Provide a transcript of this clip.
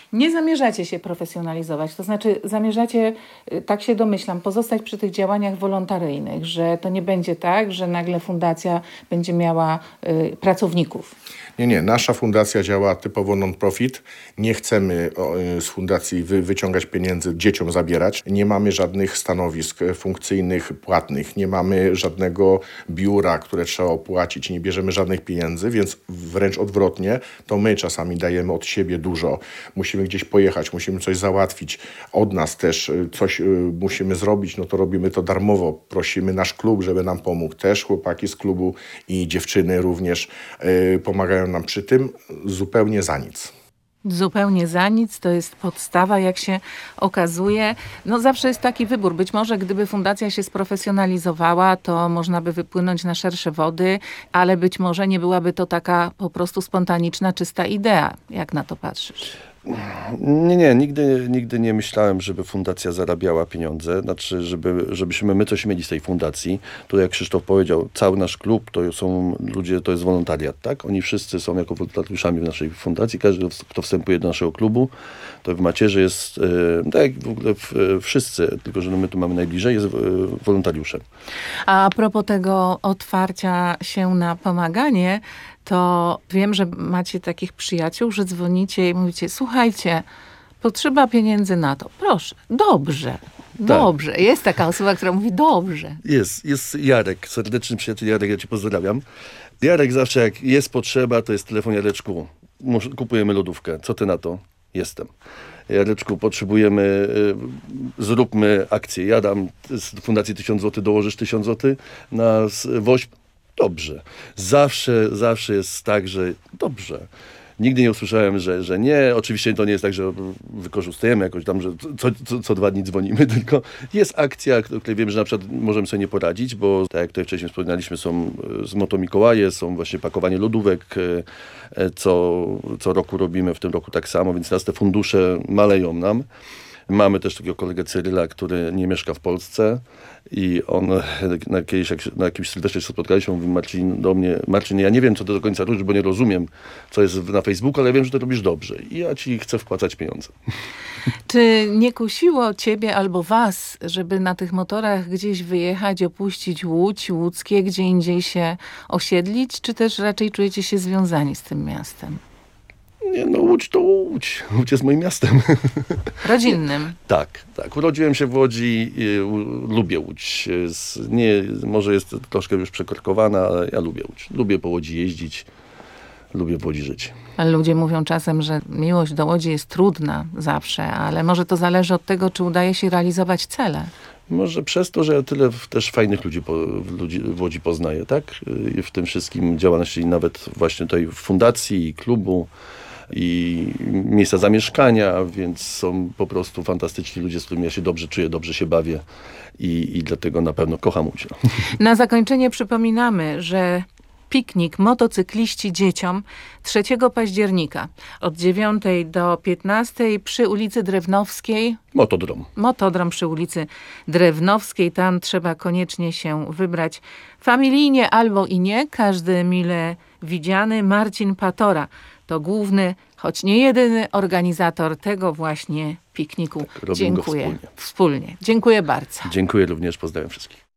Nie zamierzacie się profesjonalizować, to znaczy zamierzacie, tak się domyślam, pozostać przy tych działaniach wolontaryjnych, że to nie będzie tak, że nagle fundacja będzie miała pracowników. Nie. Nasza fundacja działa typowo non-profit. Nie chcemy z fundacji wyciągać pieniędzy, dzieciom zabierać. Nie mamy żadnych stanowisk funkcyjnych, płatnych. Nie mamy żadnego biura, które trzeba opłacić. Nie bierzemy żadnych pieniędzy, więc wręcz odwrotnie, to my czasami dajemy od siebie dużo. Musimy gdzieś pojechać, musimy coś załatwić. Od nas też coś musimy zrobić, no to robimy to darmowo. Prosimy nasz klub, żeby nam pomógł. Też chłopaki z klubu i dziewczyny również pomagają nam przy tym zupełnie za nic. Zupełnie za nic, to jest podstawa, jak się okazuje. No zawsze jest taki wybór. Być może gdyby fundacja się sprofesjonalizowała, to można by wypłynąć na szersze wody, ale być może nie byłaby to taka po prostu spontaniczna, czysta idea. Jak na to patrzysz? Nie, nigdy nie myślałem, żeby fundacja zarabiała pieniądze, znaczy, żebyśmy my coś mieli z tej fundacji. To jak Krzysztof powiedział, cały nasz klub to są ludzie, to jest wolontariat, tak? Oni wszyscy są jako wolontariuszami w naszej fundacji. Każdy, kto wstępuje do naszego klubu, to w macierzy jest, tak jak w ogóle wszyscy, tylko że my tu mamy najbliżej, jest wolontariuszem. A propos tego otwarcia się na pomaganie, to wiem, że macie takich przyjaciół, że dzwonicie i mówicie, słuchajcie, potrzeba pieniędzy na to. Proszę, dobrze. Jest taka osoba, która mówi dobrze. Jest Jarek, serdeczny przyjaciel Jarek, ja cię pozdrawiam. Jarek zawsze jak jest potrzeba, to jest telefon: Jareczku, kupujemy lodówkę, co ty na to? Jestem. Jareczku, potrzebujemy, zróbmy akcję. Ja dam z fundacji 1000 zł, dołożysz 1000 zł na WOŚP. Dobrze. Zawsze jest tak, że dobrze. Nigdy nie usłyszałem, że nie. Oczywiście to nie jest tak, że wykorzystujemy jakoś tam, że co 2 dni dzwonimy, tylko jest akcja, o której wiem, że na przykład możemy sobie nie poradzić, bo tak jak tutaj wcześniej wspominaliśmy, są z Moto Mikołaje, są właśnie pakowanie lodówek, co roku robimy, w tym roku tak samo, więc teraz te fundusze maleją nam. Mamy też takiego kolegę Cyryla, który nie mieszka w Polsce i on na jakimś sylwestrze się spotkaliśmy, mówi Marcin, ja nie wiem, co to do końca robisz, bo nie rozumiem, co jest na Facebooku, ale ja wiem, że to robisz dobrze i ja ci chcę wpłacać pieniądze. Czy nie kusiło ciebie albo was, żeby na tych motorach gdzieś wyjechać, opuścić Łódź, łódzkie, gdzie indziej się osiedlić, czy też raczej czujecie się związani z tym miastem? Nie, no Łódź to Łódź. Łódź jest moim miastem. Rodzinnym. Tak. Urodziłem się w Łodzi, lubię Łódź. Może jest troszkę już przekorkowana, ale ja lubię Łódź. Lubię po Łodzi jeździć, lubię w Łodzi żyć. Ale ludzie mówią czasem, że miłość do Łodzi jest trudna zawsze, ale może to zależy od tego, czy udaje się realizować cele. Może przez to, że ja tyle też fajnych ludzi w Łodzi poznaję, tak? I w tym wszystkim działalności nawet właśnie tej fundacji i klubu i miejsca zamieszkania, więc są po prostu fantastyczni ludzie, z którymi ja się dobrze czuję, dobrze się bawię i dlatego na pewno kocham Łódź. Na zakończenie przypominamy, że piknik motocykliści dzieciom 3 października od 9 do 15 przy ulicy Drewnowskiej. Motodrom przy ulicy Drewnowskiej. Tam trzeba koniecznie się wybrać familijnie albo i nie. Każdy mile widziany. Marcin Patora to główny, choć nie jedyny organizator tego właśnie pikniku. Tak, dziękuję. Wspólnie. Dziękuję bardzo. Dziękuję również. Pozdrawiam wszystkich.